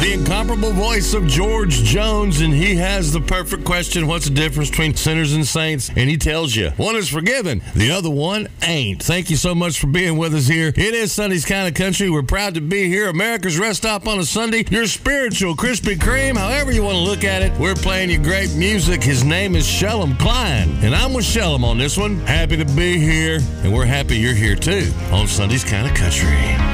the incomparable voice of George Jones, and he has the perfect question: what's the difference between sinners and saints? And he tells you one is forgiven, the other one ain't. Thank you so much for being with us here. It is Sunday's Kind of Country. We're proud to be here. America's rest stop on a Sunday. Your spiritual Krispy Kreme, however you want to look at it. We're playing you great music. His name is Shellam Klein, and I'm with Shellam on this one. Happy to be here, and we're happy you're here too on Sunday's Kind of Country.